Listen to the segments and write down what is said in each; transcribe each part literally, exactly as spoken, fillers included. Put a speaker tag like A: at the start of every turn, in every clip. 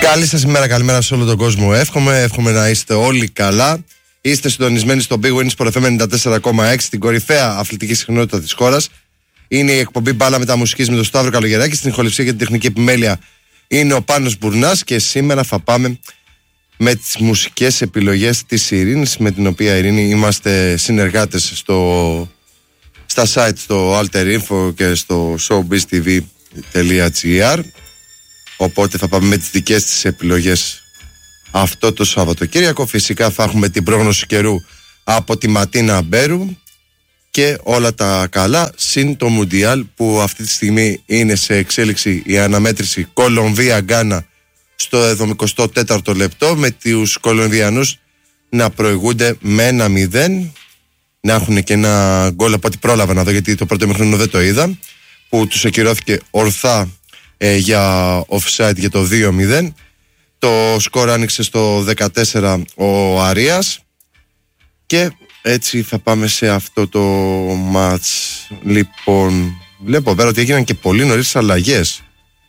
A: Καλή σας ημέρα, καλημέρα σε όλο τον κόσμο. Εύχομαι, εύχομαι να είστε όλοι καλά. Είστε συντονισμένοι στο Big Win Sport εφ εμ ενενήντα τέσσερα κόμμα έξι, την κορυφαία αθλητική συχνότητα της χώρας. Είναι η εκπομπή Μπάλα Μεταμουσικής με τον Σταύρο Καλογεράκη. Στην ηχοληψία και την τεχνική επιμέλεια είναι ο Πάνος Μπουρνάς. Και σήμερα θα πάμε με τις μουσικές επιλογές της Ειρήνης, με την οποία Ειρήνη είμαστε συνεργάτες στο, στα site στο Alter Info και στο showbiztv.gr. Οπότε θα πάμε με τις δικές της επιλογές αυτό το Σαββατοκύριακο. Φυσικά θα έχουμε την πρόγνωση καιρού από τη Ματίνα Μπέρου και όλα τα καλά, συν το Μουντιάλ που αυτή τη στιγμή είναι σε εξέλιξη η αναμέτρηση Κολομβία-Γκάνα στο εβδομηκοστό τέταρτο λεπτό, με τους Κολομβιανούς να προηγούνται με ένα μηδέν, να έχουν και ένα γκολ από ό,τι πρόλαβα να δω, γιατί το πρώτο ημίχρονο δεν το είδα, που τους ακυρώθηκε ορθά ε, για offside για το δύο μηδέν. Το σκορ άνοιξε στο δεκατέσσερα ο Αρίας και έτσι θα πάμε σε αυτό το μάτς. Λοιπόν, βλέπω βέβαια ότι έγιναν και πολύ νωρίς αλλαγές.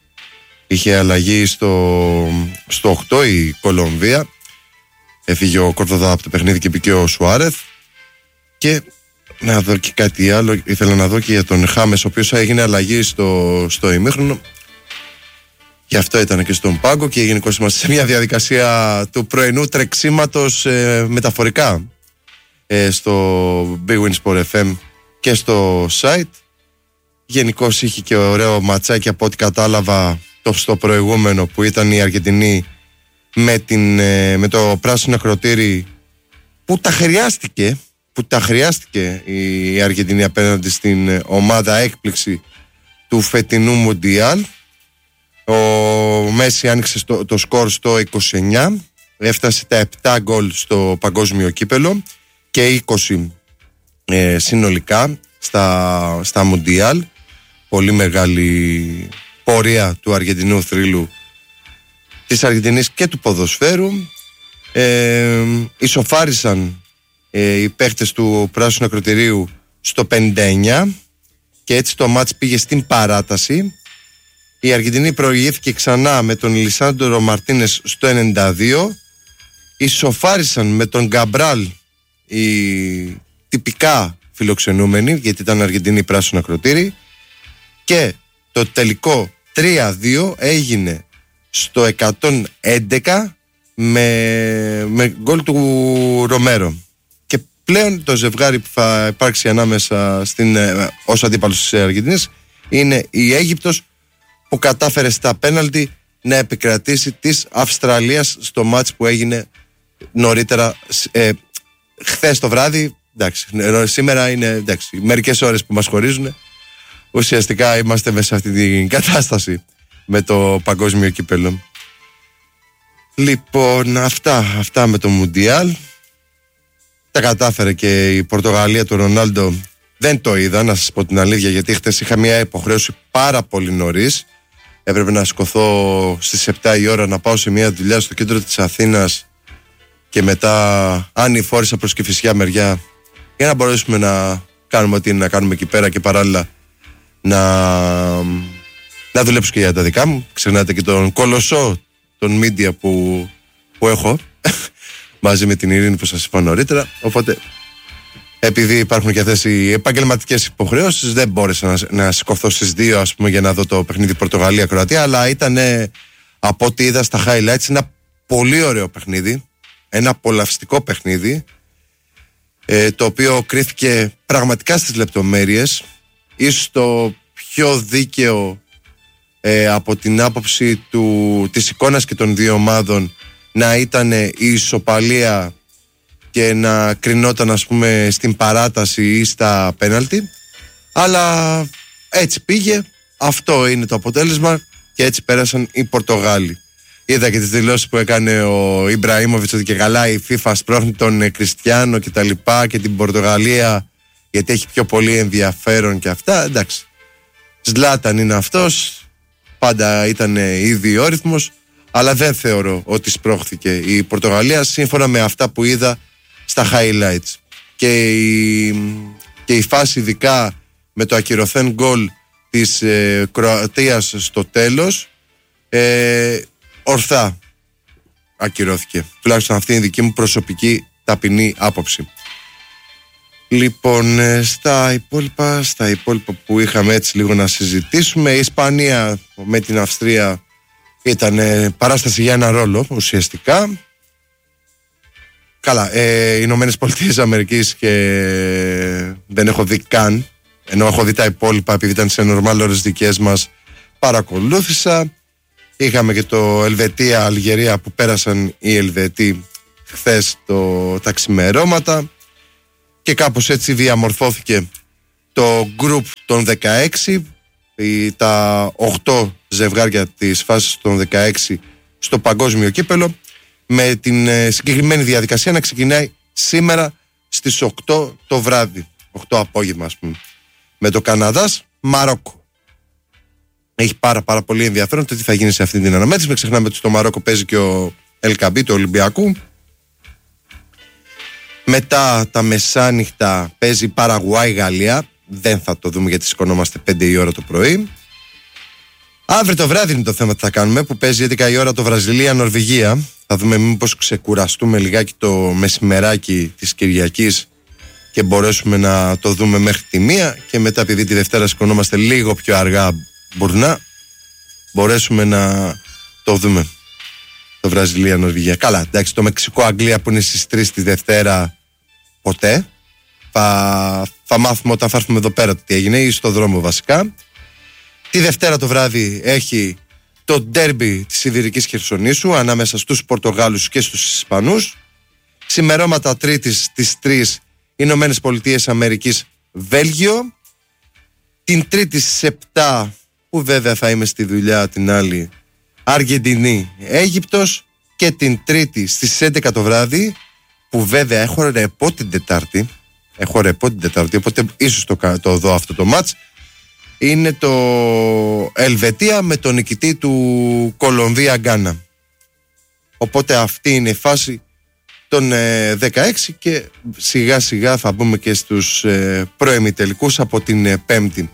A: Είχε αλλαγή στο, στο οκτώ η Κολομβία. Έφυγε ο Κόρδοδα από το παιχνίδι και μπήκε ο Σουάρεθ. Και να δω και κάτι άλλο. Ήθελα να δω και για τον Χάμες, ο οποίος έγινε αλλαγή στο, στο ημίχρονο. Γι' αυτό ήταν και στον πάγκο και γενικώς είμαστε σε μια διαδικασία του πρωινού τρεξίματος ε, μεταφορικά ε, στο Big Win Sport εφ εμ και στο site. Γενικώς είχε και ωραίο ματσάκι από ό,τι κατάλαβα το στο προηγούμενο, που ήταν η Αργεντινή με, την, ε, με το πράσινο ακροτήρι, που τα χρειάστηκε που τα χρειάστηκε η Αργεντινή απέναντι στην ομάδα έκπληξη του φετινού Μουντιάλ. Ο Μέση άνοιξε στο, το σκορ στο είκοσι εννιά, έφτασε τα επτά γκολ στο παγκόσμιο κύπελο και είκοσι ε, συνολικά στα, στα Μουντιάλ. Πολύ μεγάλη πορεία του Αργεντινού θρύλου, της Αργεντινής και του ποδοσφαίρου. ε, Ισοφάρισαν ε, οι παίχτες του πράσινου ακροτηρίου στο πενήντα εννιά και έτσι το μάτς πήγε στην παράταση. Η Αργεντινή προηγήθηκε ξανά με τον Λισάντρο Μαρτίνες στο ενενήντα δύο. Ισοφάρισαν με τον Γκαμπράλ οι τυπικά φιλοξενούμενοι, γιατί ήταν Αργεντινή πράσινο ακροτήρι, και το τελικό τρία δύο έγινε στο εκατόν έντεκα με, με γκολ του Ρομέρο. Και πλέον το ζευγάρι που θα υπάρξει ανάμεσα στην, ως αντίπαλος της Αργεντινής είναι η Αίγυπτος, που κατάφερε στα πέναλτι να επικρατήσει της Αυστραλίας στο μάτς που έγινε νωρίτερα ε, χθες το βράδυ. Εντάξει, σήμερα είναι εντάξει, μερικές ώρες που μας χωρίζουν. Ουσιαστικά είμαστε μέσα σε αυτή την κατάσταση με το παγκόσμιο κύπελο. Λοιπόν, αυτά, αυτά με το Μουντιάλ. Τα κατάφερε και η Πορτογαλία του Ρονάλντο. Δεν το είδα, να σας πω την αλήθεια, γιατί χθες είχα μια υποχρέωση πάρα πολύ νωρίς. Έπρεπε να σηκωθώ στις επτά η ώρα να πάω σε μια δουλειά στο κέντρο της Αθήνας και μετά ανηφόρησα προς Κηφισιά μεριά, για να μπορέσουμε να κάνουμε ό,τι είναι να κάνουμε εκεί πέρα και παράλληλα να, να δουλέψω και για τα δικά μου. Ξεχνάτε και τον κολοσσό των media που, που έχω μαζί με την Ειρήνη που σας είπα νωρίτερα. Οπότε, επειδή υπάρχουν και αυτές οι επαγγελματικές υποχρεώσεις, δεν μπόρεσα να, να σηκωθώ στις δύο, ας πούμε, για να δω το παιχνίδι Πορτογαλία-Κροατία. Αλλά ήταν, από ό,τι είδα στα highlights, ένα πολύ ωραίο παιχνίδι, ένα απολαυστικό παιχνίδι, ε, το οποίο κρίθηκε πραγματικά στις λεπτομέρειες. Ίσως το πιο δίκαιο ε, από την άποψη του, της εικόνας και των δύο ομάδων να ήταν η ισοπαλία και να κρινόταν, ας πούμε, στην παράταση ή στα πέναλτι. Αλλά έτσι πήγε, αυτό είναι το αποτέλεσμα και έτσι πέρασαν οι Πορτογάλοι. Είδα και τις δηλώσεις που έκανε ο Ιμπραήμοβιτς ότι και καλά η FIFA σπρώχνει τον Κριστιάνο και τα λοιπά και την Πορτογαλία γιατί έχει πιο πολύ ενδιαφέρον και αυτά. Εντάξει, Ζλάταν είναι αυτός, πάντα ήταν ιδιόρυθμος, αλλά δεν θεωρώ ότι σπρώχθηκε η Πορτογαλία σύμφωνα με αυτά που είδα στα highlights. Και η, και η φάση ειδικά με το ακυρωθέν γκολ της ε, Κροατίας στο τέλος, ε, ορθά ακυρώθηκε. Τουλάχιστον αυτή είναι η δική μου προσωπική ταπεινή άποψη. Λοιπόν, στα υπόλοιπα, στα υπόλοιπα που είχαμε έτσι λίγο να συζητήσουμε, η Ισπανία με την Αυστρία ήταν παράσταση για ένα ρόλο ουσιαστικά. Καλά, ε, οι Ηνωμένες Πολιτείες Αμερικής και δεν έχω δει καν, ενώ έχω δει τα υπόλοιπα επειδή ήταν σε νορμάλ ώρες δικές μας, παρακολούθησα. Είχαμε και το Ελβετία-Αλγερία που πέρασαν οι Ελβετοί χθες το, τα ξημερώματα και κάπως έτσι διαμορφώθηκε το γκρουπ των δεκαέξι, η, τα οκτώ ζευγάρια της φάσης των δεκαέξι στο παγκόσμιο κύπελο, με την ε, συγκεκριμένη διαδικασία να ξεκινάει σήμερα στις οκτώ το βράδυ, οκτώ απόγευμα ας πούμε, με το Καναδάς Μαρόκο. Έχει πάρα πάρα πολύ ενδιαφέρον το τι θα γίνει σε αυτή την αναμέτρηση. Μην ξεχνάμε ότι στο Μαρόκο παίζει και ο Ελκαμπή του Ολυμπιακού. Μετά τα μεσάνυχτα παίζει Παραγουάη-Γαλλία. Δεν θα το δούμε γιατί σηκωνόμαστε πέντε η ώρα το πρωί. Αύριο το βράδυ είναι το θέμα τι θα κάνουμε, που παίζει έντεκα η ώρα το Βραζιλία-Νορβηγία. Θα δούμε μήπως ξεκουραστούμε λιγάκι το μεσημεράκι της Κυριακής και μπορέσουμε να το δούμε μέχρι τη μία, και μετά επειδή τη Δευτέρα σηκωνόμαστε λίγο πιο αργά μπουρνά, μπορέσουμε να το δούμε το Βραζιλία-Νορβηγία. Καλά, εντάξει, το Μεξικό-Αγγλία που είναι στις τρεις τη Δευτέρα ποτέ. Θα, θα μάθουμε όταν θα έρθουμε εδώ πέρα τι έγινε, ή στο δρόμο βασικά. Τη Δευτέρα το βράδυ έχει το ντέρμπι της Ιδηρικής Χερσονήσου ανάμεσα στους Πορτογάλους και στους Ισπανούς. Ξημερώματα Τρίτης στις τρεις Ηνωμένες Πολιτείες Αμερικής Βέλγιο. Την Τρίτη στις επτά, που βέβαια θα είμαι στη δουλειά την άλλη, Αργεντινή Αίγυπτος. Και την Τρίτη στις έντεκα το βράδυ, που βέβαια έχω ρεπό την Τετάρτη, έχω ρεπό την Τετάρτη, οπότε ίσως το, το δω αυτό το μάτς, είναι το Ελβετία με τον νικητή του Κολομβία Γκάνα. Οπότε αυτή είναι η φάση των ε, δεκαέξι, και σιγά σιγά θα μπούμε και στους ε, προεμιτελικούς από την ε, Πέμπτη.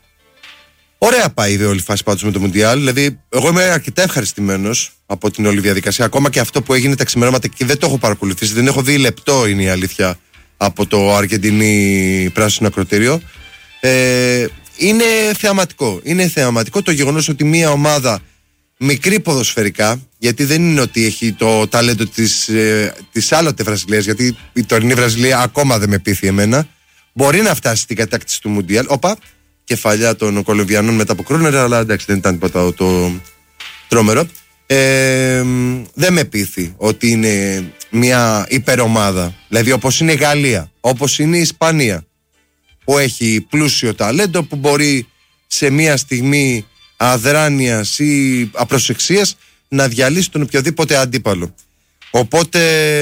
A: Ωραία πάει η όλη φάση πάντως με το Μουντιάλ. Δηλαδή, εγώ είμαι αρκετά ευχαριστημένος από την όλη διαδικασία. Ακόμα και αυτό που έγινε τα ξημερώματα, και δεν το έχω παρακολουθήσει, δεν έχω δει λεπτό, είναι η αλήθεια, από το Αργεντινή Πράσινο Ακροτήριο. Ε, είναι θεαματικό. Είναι θεαματικό το γεγονός ότι μια ομάδα μικρή ποδοσφαιρικά, γιατί δεν είναι ότι έχει το ταλέντο της, ε, της άλλοτε Βραζιλίας, γιατί η τωρινή Βραζιλία ακόμα δεν με πείθει εμένα, μπορεί να φτάσει στην κατάκτηση του Μουντιάλ. Όπα, κεφαλιά των Κολομβιανών μετά από Κρούνερ, αλλά εντάξει, δεν ήταν τίποτα το τρόμερο. Ε, δεν με πείθει ότι είναι μια υπερομάδα, δηλαδή όπως είναι η Γαλλία, όπως είναι η Ισπανία, που έχει πλούσιο ταλέντο, που μπορεί σε μια στιγμή αδράνειας ή απροσεξίας να διαλύσει τον οποιοδήποτε αντίπαλο. Οπότε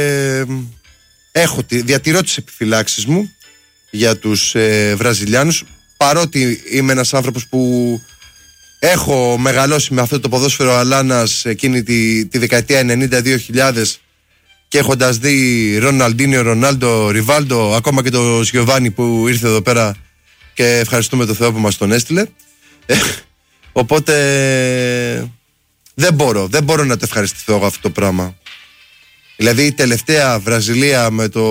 A: έχω, διατηρώ τις επιφυλάξεις μου για τους ε, Βραζιλιάνους, παρότι είμαι ένας άνθρωπος που έχω μεγαλώσει με αυτό το ποδόσφαιρο αλάνας εκείνη τη, τη δεκαετία ενενήντα δύο χιλιάδες, και έχοντας δει Ροναλντίνιο, Ρονάλντο, Ριβάλντο, ακόμα και το Σιωβάνι που ήρθε εδώ πέρα, και ευχαριστούμε τον Θεό που μας τον έστειλε. Οπότε δεν μπορώ, δεν μπορώ να το ευχαριστηθώ εγώ αυτό το πράγμα. Δηλαδή η τελευταία Βραζιλία με το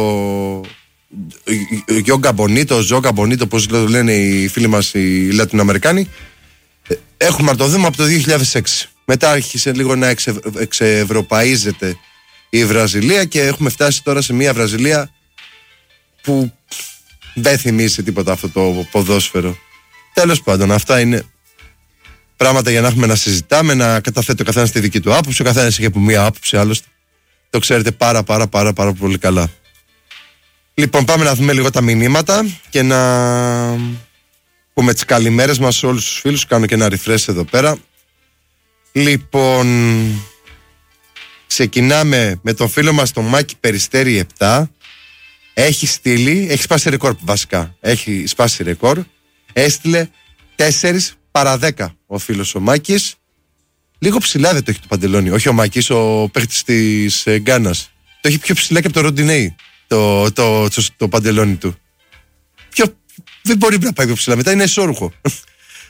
A: Γιόγκα Μπονίτο, Ζόγκα Μπονίτο, πώς το λένε οι φίλοι μας οι Λατινοαμερικάνοι, έχουμε να το δούμε από το δύο χιλιάδες έξι. Μετά άρχισε λίγο να εξε, εξευρωπαίζεται η Βραζιλία, και έχουμε φτάσει τώρα σε μια Βραζιλία που δεν θυμίζει τίποτα αυτό το ποδόσφαιρο. Τέλος πάντων, αυτά είναι πράγματα για να έχουμε να συζητάμε, να καταθέτει ο καθένας τη δική του άποψη. Ο καθένας έχει από μία άποψη, άλλωστε. Το ξέρετε πάρα πάρα πάρα πάρα πολύ καλά. Λοιπόν, πάμε να δούμε λίγο τα μηνύματα και να πούμε τις καλημέρες μας σε όλους τους φίλους. Κάνω και ένα refresh εδώ πέρα. Λοιπόν, ξεκινάμε με τον φίλο μας τον Μάκη Περιστέρη επτά. Έχει στείλει, έχει σπάσει ρεκόρ βασικά. Έχει σπάσει ρεκόρ. Έστειλε τέσσερις παρά δέκα ο φίλος ο Μάκης. Λίγο ψηλά δεν το έχει το παντελόνι. Όχι ο Μάκης, ο παίχτης της ε, Γκάνας. Το έχει πιο ψηλά και από το Ροντινέι το, το, το, το παντελόνι του. Πιο, δεν μπορεί να πάει πιο ψηλά. Μετά είναι ισόρουχο.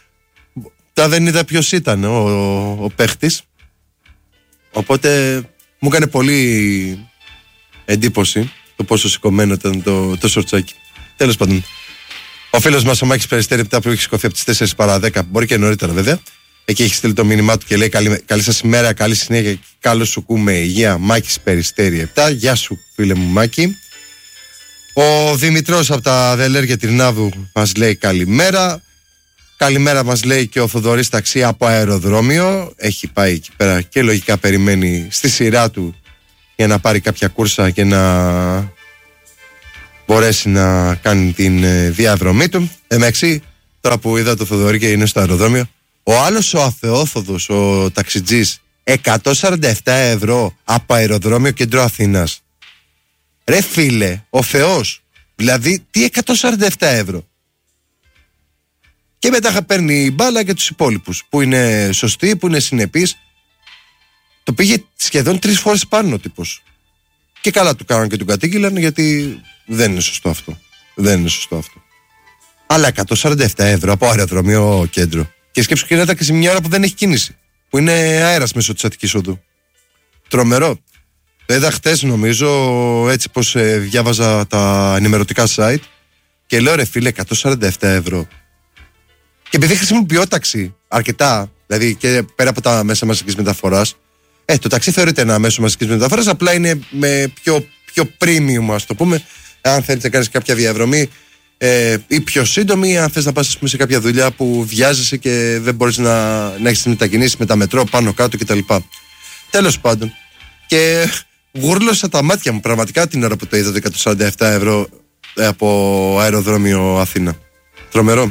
A: Τα δεν είδα ποιος ήταν ο, ο, ο παίχτης. Οπότε Μου έκανε πολύ εντύπωση το πόσο σηκωμένο ήταν το, το σορτσάκι. Τέλος πάντων, ο φίλος μας ο Μάκης Περιστέρη, μετά που έχει σηκωθεί από τις τέσσερις παρά δέκα, μπορεί και νωρίτερα βέβαια, εκεί έχει στείλει το μήνυμά του και λέει: Καλή, καλή σας ημέρα, καλή συνέχεια και καλό σου κούμε υγεία. Μάκης Περιστέρη επτά. Γεια σου, φίλε μου Μάκη. Ο Δημητρός από τα Δελέρια Τυρνάβου μας λέει καλημέρα. Καλημέρα μας λέει και ο Θοδωρής Ταξί από αεροδρόμιο. Έχει πάει εκεί πέρα και λογικά περιμένει στη σειρά του για να πάρει κάποια κούρσα και να μπορέσει να κάνει την διαδρομή του. Εντάξει, τώρα που είδα το Θοδωρή και είναι στο αεροδρόμιο, ο άλλος ο αθεόθοδος, ο ταξιτζής, εκατόν σαράντα επτά ευρώ από αεροδρόμιο κέντρο Αθήνας. Ρε φίλε, ο Θεός, δηλαδή τι εκατόν σαράντα επτά ευρώ. Και μετά παίρνει μπάλα και τους υπόλοιπους που είναι σωστοί, που είναι συνεπείς. Το πήγε σχεδόν τρεις φορές πάνω ο τύπος. Και καλά του κάναν και του κατήγγυλαν, γιατί δεν είναι σωστό αυτό. Δεν είναι σωστό αυτό. Αλλά εκατόν σαράντα επτά ευρώ από αεροδρομίο κέντρο. Και σκέψου και να σε μια ώρα που δεν έχει κίνηση. Που είναι αέρας μέσω της Αττικής Οδού. Τρομερό. Το είδα χτες νομίζω, έτσι πως ε, διάβαζα τα ενημερωτικά site. Και λέω ρε φίλε, εκατόν σαράντα επτά ευρώ. Και επειδή χρησιμοποιώ ταξί αρκετά, δηλαδή και πέρα από τα μέσα μαζικής μεταφοράς, ε, το ταξί θεωρείται ένα μέσο μαζικής μεταφοράς, απλά είναι με πιο, πιο premium, ας το πούμε, αν θέλεις να κάνεις κάποια διαδρομή ε, ή πιο σύντομη, αν θες να πας πούμε, σε κάποια δουλειά που βιάζεσαι και δεν μπορείς να, να έχεις μετακινήσεις με τα μετρό πάνω κάτω κτλ. Τέλος πάντων. Και γούρλωσα τα μάτια μου πραγματικά την ώρα που το είδα το εκατόν σαράντα επτά ευρώ από αεροδρόμιο Αθήνα. Τρομερό.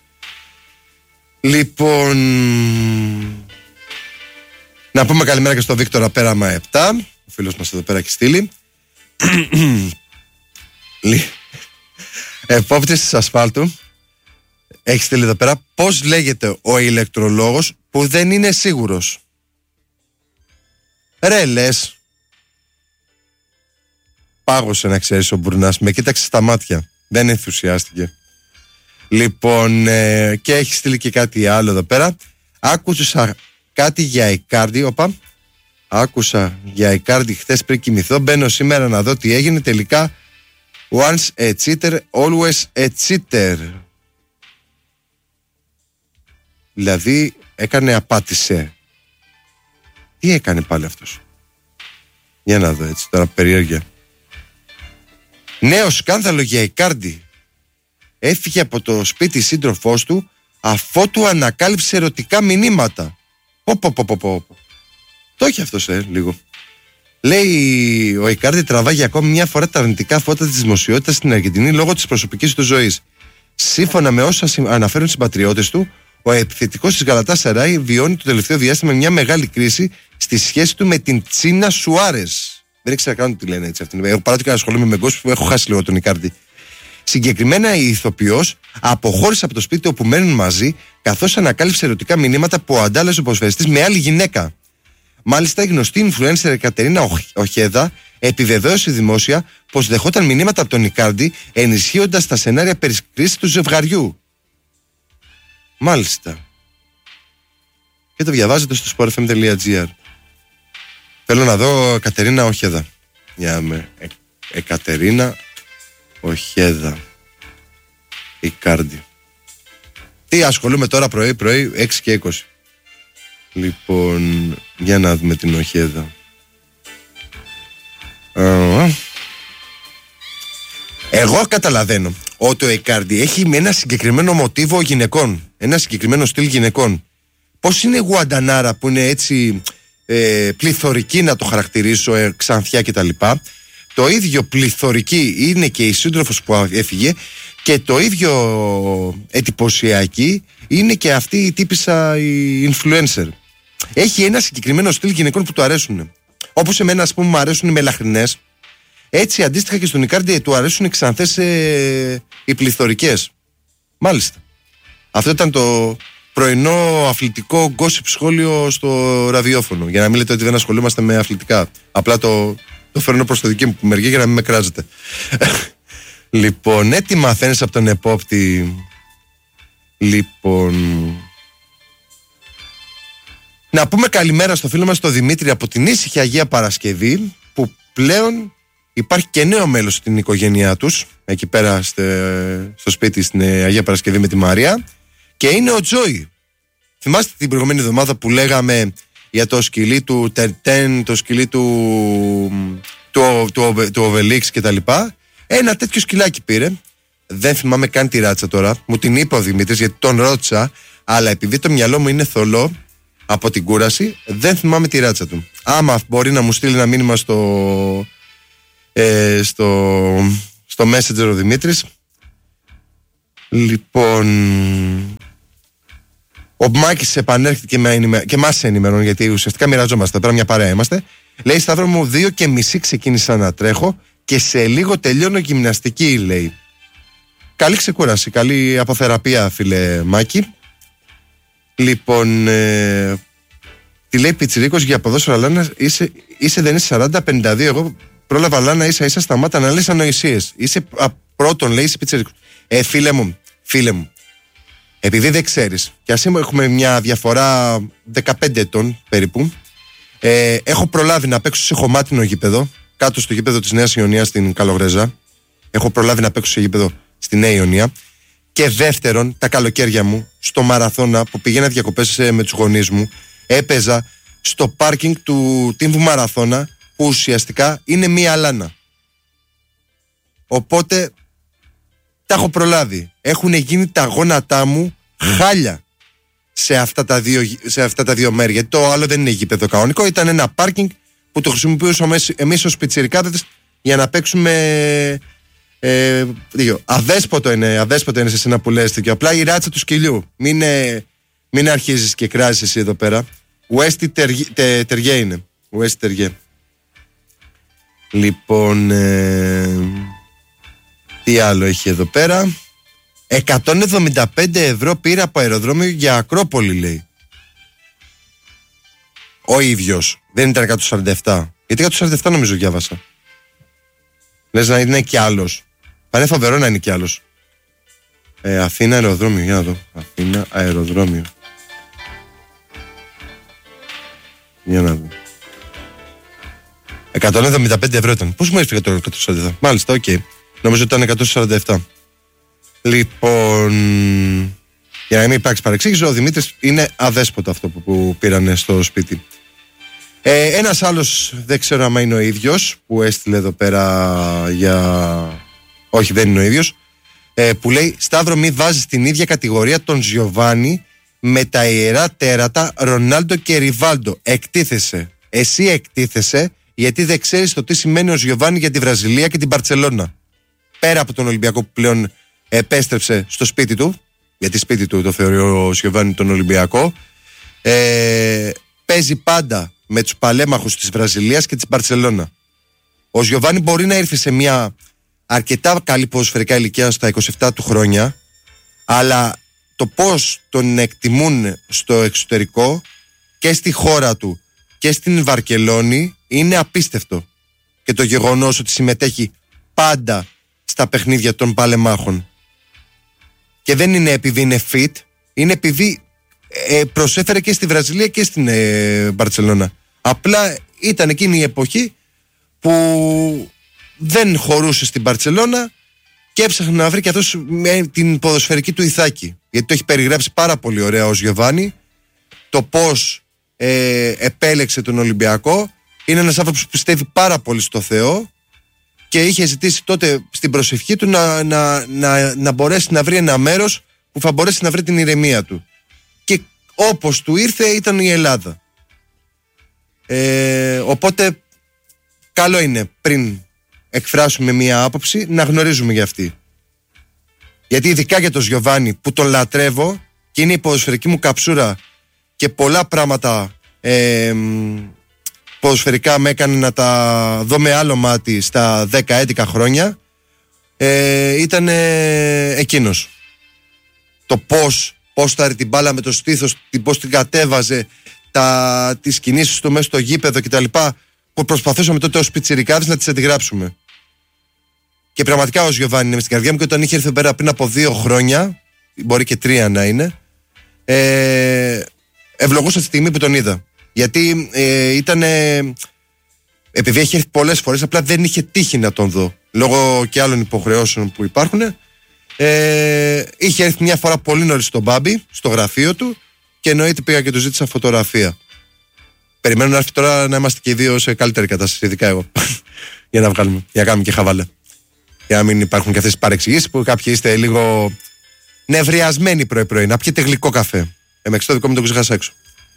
A: Λοιπόν, να πούμε καλημέρα και στο Βίκτορα Πέραμα επτά. Ο φίλος μας εδώ πέρα έχει στείλει. Επόπτης της ασφάλτου έχει στείλει εδώ πέρα: πώς λέγεται ο ηλεκτρολόγος που δεν είναι σίγουρος? Ρε λες. Πάγωσε να ξέρεις ο Μπουρνάς. Με κοίταξε στα μάτια. Δεν ενθουσιάστηκε. Λοιπόν, ε, και έχει στείλει και κάτι άλλο εδώ πέρα. Άκουσα κάτι για Ικάρντι. Οπα. Άκουσα για Ικάρντι χθες πριν κοιμηθώ. Μπαίνω σήμερα να δω τι έγινε. Τελικά, once a cheater, always a cheater. Δηλαδή, έκανε απάτησε. Τι έκανε πάλι αυτός? Για να δω έτσι τώρα, περιέργεια. Νέο σκάνδαλο για Ικάρντι. Έφυγε από το σπίτι σύντροφός του αφότου ανακάλυψε ερωτικά μηνύματα. Πω πω πω πω πω. Το έχει αυτός ε, λίγο. Λέει ο Ικάρντι τραβάει για ακόμη μια φορά τα αρνητικά φώτα της δημοσιότητας στην Αργεντινή λόγω της προσωπικής του ζωής. Σύμφωνα με όσα αναφέρουν συμπατριώτες του, ο επιθετικός της Γαλατάσαράι βιώνει το τελευταίο διάστημα μια μεγάλη κρίση στη σχέση του με την Τσίνα Σουάρες. Δεν ήξερα καν τι λένε έτσι αυτήν. Εγώ παρά ότι ασχολούμαι με γκόσπ που έχω χάσει λίγο τον Ικάρντι. Συγκεκριμένα η ηθοποιός αποχώρησε από το σπίτι όπου μένουν μαζί, καθώς ανακάλυψε ερωτικά μηνύματα που αντάλλαζε ο ποδοσφαιριστής με άλλη γυναίκα. Μάλιστα, η γνωστή influencer Εκατερίνα Οχέδα επιβεβαίωσε δημόσια πως δεχόταν μηνύματα από τον Ικάρντι, ενισχύοντας τα σενάρια περί κρίσης του ζευγαριού. Μάλιστα. Και το διαβάζετε στο σπορ εφ εμ τελεία τζι άρ. Θέλω να δω Κατερίνα Οχέδα. Για με ε, Εκατερίνα Οχέδα Ικάρντι. Τι ασχολούμαι τώρα πρωί πρωί έξι και είκοσι. Λοιπόν, για να δούμε την Οχέδα. Uh. Εγώ καταλαβαίνω ότι ο Ικάρντι έχει με ένα συγκεκριμένο μοτίβο γυναικών, ένα συγκεκριμένο στυλ γυναικών. Πώς είναι η Γουαντανάρα που είναι έτσι ε, πληθωρική, να το χαρακτηρίσω, ε, ξανθιά κτλ. Το ίδιο πληθωρική είναι και η σύντροφος που έφυγε, και το ίδιο εντυπωσιακή είναι και αυτή η τύπισσα η influencer. Έχει ένα συγκεκριμένο στυλ γυναικών που του αρέσουν. Όπως εμένα, ας πούμε, μου αρέσουν οι μελαχρινές, έτσι αντίστοιχα και στον Ικάρντι του αρέσουν οι ξανθές ε, οι πληθωρικές. Μάλιστα. Αυτό ήταν το πρωινό αθλητικό gossip σχόλιο στο ραδιόφωνο. Για να μην λέτε ότι δεν ασχολούμαστε με αθλητικά. Απλά το, το φέρνω προς το δική μου μεριά για να μην με κράζετε. Λοιπόν, ναι, τι μαθαίνεις από τον επόπτη? Λοιπόν, Να πούμε καλημέρα στο φίλο μας τον Δημήτρη από την ήσυχη Αγία Παρασκευή, που πλέον υπάρχει και νέο μέλος στην οικογένειά τους, εκεί πέρα στο σπίτι στην Αγία Παρασκευή με τη Μαρία, και είναι ο Τζόι. Θυμάστε την προηγούμενη εβδομάδα που λέγαμε για το σκυλί του Τερτέν, το σκυλί του του, του, του, του Οβελίξ και τα λοιπά? Ένα τέτοιο σκυλάκι πήρε. Δεν θυμάμαι καν τη ράτσα τώρα. Μου την είπε ο Δημήτρης γιατί τον ρώτησα, αλλά επειδή το μυαλό μου είναι θολό από την κούραση, δεν θυμάμαι τη ράτσα του. Άμα μπορεί να μου στείλει ένα μήνυμα στο ε, στο, στο Messenger ο Δημήτρης. Λοιπόν, ο Μάκης επανέρχεται και, με, και μας ενημερώνει, γιατί ουσιαστικά μοιραζόμαστε, πέρα μια παρέα είμαστε. Λέει, Σταύρο μου, δύο και μισή ξεκίνησα να τρέχω και σε λίγο τελειώνω γυμναστική, λέει. Καλή ξεκούραση, καλή αποθεραπεία, φίλε Μάκη. Λοιπόν, ε, τι λέει Πιτσιρίκος για ποδόσφαιρο, Λάνα, είσαι, είσαι, δεν είσαι σαράντα πενήντα δύο, εγώ πρόλαβα, Λάνα, ίσα ίσα σταμάτα να λες ανοησίες. Είσαι α, πρώτον, λέει, είσαι Πιτσιρίκος. Ε, φίλε μου, φίλε μου, επειδή δεν ξέρεις, και ας έχουμε μια διαφορά δεκαπέντε ετών περίπου, ε, έχω προλάβει να παίξω σε χωμάτινο γήπεδο, κάτω στο γήπεδο της Νέας Ιωνίας στην Καλογρέζα. Έχω προλάβει να παίξω σε γήπεδο στη Νέα Ιωνία. Και δεύτερον, τα καλοκαίρια μου, στο μαραθώνα που πηγαίνα διακοπές με τους γονείς μου, έπαιζα στο πάρκινγκ του Τύμβου Μαραθώνα, που ουσιαστικά είναι μία λάνα. Οπότε τα έχω προλάβει. Έχουν γίνει τα γόνατά μου χάλια σε αυτά τα δύο, σε αυτά τα δύο μέρη. Γιατί το άλλο δεν είναι γήπεδο κανονικό, ήταν ένα πάρκινγκ που το χρησιμοποιούσαμε εμείς ως πιτσιρικάδες για να παίξουμε. Ε, δύο. Αδέσποτο είναι, αδέσποτο είναι σε σένα που λες και απλά η ράτσα του σκυλιού. Μην, ε, μην αρχίζεις και κράζεις εσύ εδώ πέρα. Westy Τεριέ είναι. Westy Τεριέ. Λοιπόν, ε, τι άλλο έχει εδώ πέρα? εκατόν εβδομήντα πέντε ευρώ πήρα από αεροδρόμιο για Ακρόπολη, λέει. Ο ίδιος. Δεν ήταν εκατόν σαράντα επτά. Γιατί εκατόν σαράντα επτά νομίζω διάβασα. Λες να είναι κι άλλος. Πάνε φοβερό να είναι κι άλλος. ε, Αθήνα αεροδρόμιο. Για να δω. Αθήνα αεροδρόμιο. Για να δω. εκατόν εβδομήντα πέντε ευρώ ήταν. Πώς μου έφυγε το εκατόν σαράντα επτά? Μάλιστα, οκ. Okay. Νομίζω ότι ήταν εκατόν σαράντα επτά. Λοιπόν, για να μην υπάρξει παρεξήγηση, ο Δημήτρης είναι αδέσποτο αυτό που, που πήρανε στο σπίτι. Ε, ένας άλλος, δεν ξέρω αν είναι ο ίδιος, που έστειλε εδώ πέρα για... Όχι, δεν είναι ο ίδιος, ε, που λέει, Σταύρο, μη βάζεις την ίδια κατηγορία τον Γιοβάνι με τα ιερά τέρατα Ρονάλντο και Ριβάλντο. Εκτίθεσαι. Εσύ εκτίθεσαι γιατί δεν ξέρεις το τι σημαίνει ο Γιοβάνι για τη Βραζιλία και την Μπαρτσελώνα. Πέρα από τον Ολυμπιακό που πλέον επέστρεψε στο σπίτι του, γιατί σπίτι του το θεωρεί ο Γιοβάνι τον Ολυμπιακό, ε, παίζει πάντα με τους παλέμαχους της Βραζιλίας και της Μπαρτσελώνα. Ο Γιοβάνι μπορεί να ήρθε σε μια αρκετά καλή ποδοσφαιρικά ηλικία στα είκοσι επτά του χρόνια, αλλά το πώς τον εκτιμούν στο εξωτερικό και στη χώρα του και στην Βαρκελόνη είναι απίστευτο. Και το γεγονός ότι συμμετέχει πάντα στα παιχνίδια των παλεμάχων. Και δεν είναι επειδή είναι fit, είναι επειδή ε, προσέφερε και στη Βραζιλία και στην ε, Μπαρτσελώνα. Απλά ήταν εκείνη η εποχή που δεν χωρούσε στην Μπαρτσελώνα και έψαχνε να βρει και αυτός με την ποδοσφαιρική του ηθάκη. Γιατί το έχει περιγράψει πάρα πολύ ωραία ο Γιοβάνι, το πώς ε, επέλεξε τον Ολυμπιακό. Είναι ένας άνθρωπος που πιστεύει πάρα πολύ στο Θεό και είχε ζητήσει τότε στην προσευχή του να, να, να, να μπορέσει να βρει ένα μέρος που θα μπορέσει να βρει την ηρεμία του. Και όπως του ήρθε ήταν η Ελλάδα. Ε, οπότε καλό είναι πριν εκφράσουμε μία άποψη να γνωρίζουμε για αυτή. Γιατί ειδικά για τον Γιοβάνι που τον λατρεύω και είναι η ποδοσφαιρική μου καψούρα και πολλά πράγματα ε, ποδοσφαιρικά με έκανε να τα δω με άλλο μάτι στα δέκα έντεκα χρόνια, ε, ήταν ε, εκείνος. Το πώς, πώς θα την μπάλα με το στήθος, πώς την κατέβαζε, τα, τις κινήσεις του μέσα στο γήπεδο κτλ. Που προσπαθούσαμε τότε ως πιτσιρικάδες να τις αντιγράψουμε. Και πραγματικά ο Γιοβάνι είναι μες στην καρδιά μου και όταν είχε έρθει πέρα πριν από δύο χρόνια, μπορεί και τρία να είναι, ε, ευλογούσα τη στιγμή που τον είδα. Γιατί ε, ήταν. Επειδή έχει έρθει πολλές φορές, απλά δεν είχε τύχει να τον δω. Λόγω και άλλων υποχρεώσεων που υπάρχουν. Ε, είχε έρθει μια φορά πολύ νωρίς στον Μπάμπη, στο γραφείο του, και εννοείται πήγα και του ζήτησα φωτογραφία. Περιμένω να έρθει τώρα να είμαστε και οι δύο σε καλύτερη κατάσταση, ειδικά εγώ. Για να βγάλουμε, για να κάνουμε και χαβάλε. Για να μην υπάρχουν και αυτές τις παρεξηγήσεις που κάποιοι είστε λίγο νευριασμένοι πρωί-πρωί. Να πιείτε γλυκό καφέ. Εμεξ το δικό μου το ξεχάσα έξω.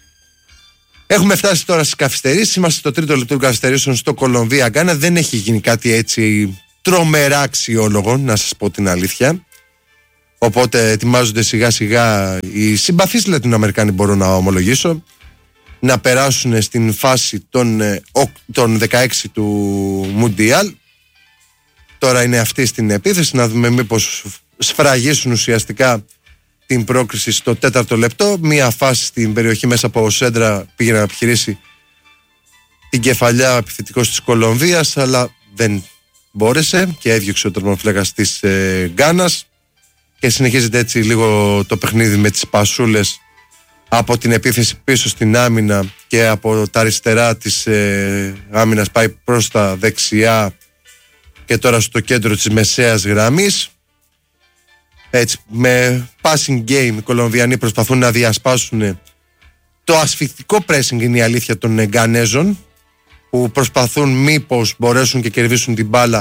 A: Έχουμε φτάσει τώρα στις καθυστερήσεις. Είμαστε στο τρίτο λεπτό των καθυστερήσεων στο Κολομβία Γκάνα. Δεν έχει γίνει κάτι έτσι τρομερά αξιόλογο, να σας πω την αλήθεια. Οπότε ετοιμάζονται σιγά σιγά οι συμπαθείς Λατινοαμερικάνοι, μπορώ να ομολογήσω, να περάσουν στην φάση των, των δεκαέξι του Μουντιάλ. Τώρα είναι αυτή στην επίθεση, να δούμε μήπως σφραγίσουν ουσιαστικά την πρόκριση στο τέταρτο λεπτό. Μία φάση στην περιοχή μέσα από ο Σέντρα πήγε να επιχειρήσει την κεφαλιά επιθετικός της Κολομβίας, αλλά δεν μπόρεσε και έδιωξε ο τερματοφύλακας της ε, Γκάνας, και συνεχίζεται έτσι λίγο το παιχνίδι με τις πασούλες από την επίθεση πίσω στην άμυνα και από τα αριστερά της ε, άμυνας πάει προς τα δεξιά και τώρα στο κέντρο της μεσαίας γραμμής. Έτσι, με passing game οι Κολομβιανοί προσπαθούν να διασπάσουν το ασφυκτικό pressing, είναι η αλήθεια, των Γκανέζων, που προσπαθούν μήπως μπορέσουν και κερδίσουν την μπάλα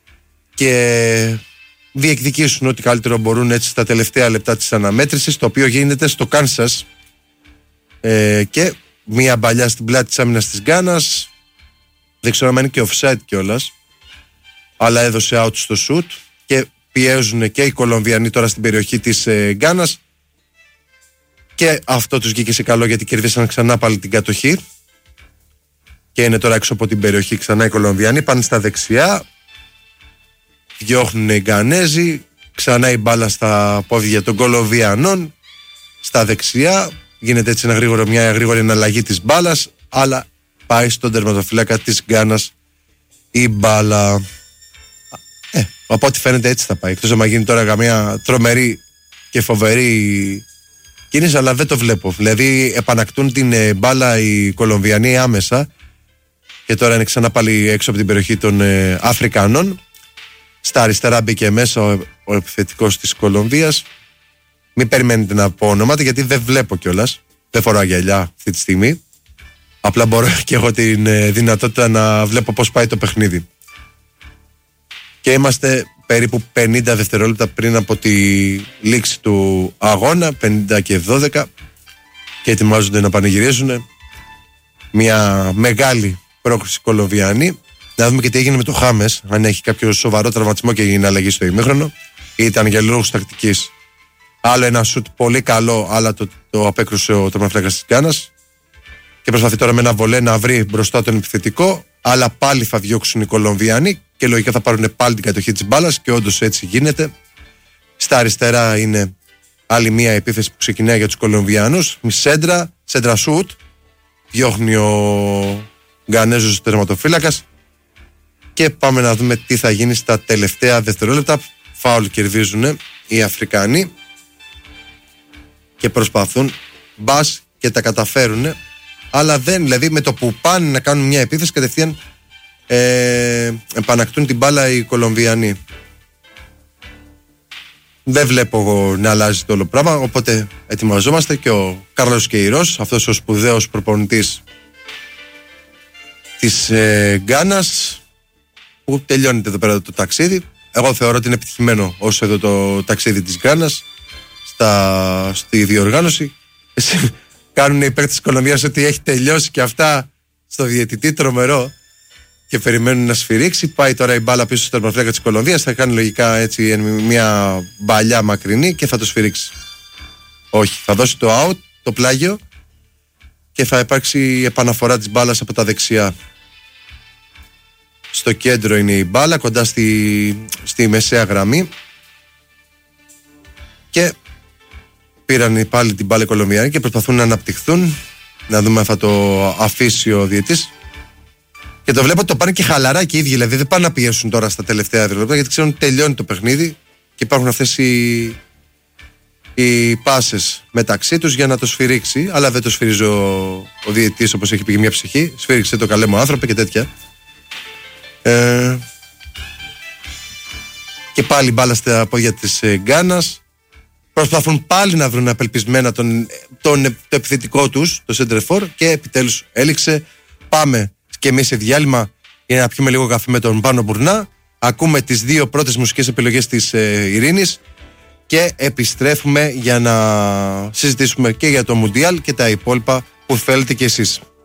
A: και διεκδικήσουν ό,τι καλύτερο μπορούν έτσι στα τελευταία λεπτά της αναμέτρησης, το οποίο γίνεται στο Κάνσας, ε, και μία μπαλιά στην πλάτη της άμυνας της Γκάνας, δεν ξέρω αν είναι και offside κιόλας, αλλά έδωσε out στο shoot και πιέζουν και οι Κολομβιανοί τώρα στην περιοχή της ε, Γκάνας, και αυτό τους βγήκε σε καλό γιατί κερδίσαν ξανά πάλι την κατοχή και είναι τώρα έξω από την περιοχή ξανά οι Κολομβιανοί. Πάνε στα δεξιά, διώχνουν οι Γκανέζοι, ξανά η μπάλα στα πόδια των Κολομβιανών στα δεξιά, γίνεται έτσι ένα γρήγορο, μια γρήγορη εναλλαγή της μπάλας, αλλά πάει στον τερματοφύλακα της Γκάνας η μπάλα. Ε, από ό,τι φαίνεται έτσι θα πάει, εκτός άμα γίνει τώρα καμία τρομερή και φοβερή κίνηση, αλλά δεν το βλέπω. Δηλαδή επανακτούν την ε, μπάλα οι Κολομβιανοί άμεσα και τώρα είναι ξανά πάλι έξω από την περιοχή των ε, Αφρικανών. Στα αριστερά μπήκε μέσα ο, ο επιθετικός της Κολομβίας. Μην περιμένετε να πω ονόματα γιατί δεν βλέπω κιόλας. Δεν φοράω γυαλιά αυτή τη στιγμή. Απλά μπορώ και έχω την ε, δυνατότητα να βλέπω πώς πάει το παιχνίδι. Και είμαστε περίπου πενήντα δευτερόλεπτα πριν από τη λήξη του αγώνα, πενήντα και δώδεκα, και ετοιμάζονται να πανηγυρίζουν. Μια μεγάλη πρόκριση Κολομβιανή. Να δούμε και τι έγινε με το Χάμες, αν έχει κάποιο σοβαρό τραυματισμό και έγινε αλλαγή στο ημίχρονο. Ήταν για λόγους τακτικής. Άλλο ένα σουτ πολύ καλό, αλλά το, το απέκρουσε ο τερματοφύλακας της Γκάνας. Και προσπαθεί τώρα με ένα βολέ να βρει μπροστά τον επιθετικό, αλλά πάλι θα διώξουν οι Κολομβιανοί και λογικά θα πάρουν πάλι την κατοχή της μπάλας, και όντως έτσι γίνεται. Στα αριστερά είναι άλλη μια επίθεση που ξεκινάει για τους Κολομβιανούς. Μη σέντρα, σέντρα σουτ. Διώχνει ο Γκανέζος τερματοφύλακας. Και πάμε να δούμε τι θα γίνει στα τελευταία δευτερόλεπτα. Φάουλ κερδίζουν οι Αφρικανοί και προσπαθούν μπας και τα καταφέρουν, αλλά δεν, δηλαδή με το που πάνε να κάνουν μια επίθεση κατευθείαν ε, επανακτούν την μπάλα οι Κολομβιανοί. Δεν βλέπω εγώ να αλλάζει το όλο πράγμα, οπότε ετοιμαζόμαστε και ο Κάρλος Κεϊρός, αυτός ο σπουδαίος προπονητής της ε, Γκάνας, που τελειώνεται εδώ πέρα το ταξίδι. Εγώ θεωρώ ότι είναι επιτυχημένο όσο εδώ το ταξίδι της Γκάνας στα, στη διοργάνωση. Κάνουν οι παίκτες της Κολομβίας ότι έχει τελειώσει και αυτά στο διαιτητή, τρομερό, και περιμένουν να σφυρίξει. Πάει τώρα η μπάλα πίσω στο τερματοφύλακα της Κολομβίας, θα κάνει λογικά έτσι μια μπαλιά μακρινή και θα το σφυρίξει. Όχι, θα δώσει το out, το πλάγιο, και θα υπάρξει επαναφορά της μπάλας από τα δεξιά. Στο κέντρο είναι η μπάλα, κοντά στη, στη μεσαία γραμμή, και πήραν πάλι την μπάλα οι Κολομβιανοί και προσπαθούν να αναπτυχθούν. Να δούμε αν θα το αφήσει ο διαιτής. Και το βλέπω ότι το πάνε και χαλαρά και οι ίδιοι, δηλαδή δεν πάνε να πιέσουν τώρα στα τελευταία δευτερόλεπτα, γιατί ξέρουν ότι τελειώνει το παιχνίδι και υπάρχουν αυτές οι, οι πάσες μεταξύ τους για να το σφυρίξει, αλλά δεν το σφυρίζει ο, ο διαιτητής όπως έχει πει μια ψυχή. Σφύριξε το καλέ μου άνθρωπε και τέτοια. Ε, και πάλι μπάλα στα πόδια της ε, Γκάνας. Προσπαθούν πάλι να βρουν απελπισμένα τον, τον, το επιθετικό τους, το σέντερφορ, και επιτέλους έληξε. Πάμε και εμείς σε διάλειμμα για να πιούμε λίγο καφέ με τον Πάνο Μπουρνά. Ακούμε τις δύο πρώτες μουσικές επιλογές της ε, Ειρήνης και επιστρέφουμε για να συζητήσουμε και για το Μουντιάλ και τα υπόλοιπα που θέλετε κι εσείς.